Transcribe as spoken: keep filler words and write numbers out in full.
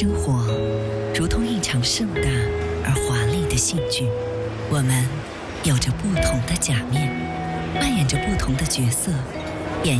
生活如同一场盛大而华丽的戏剧，我们有着不同的假面，扮演着不同的角色，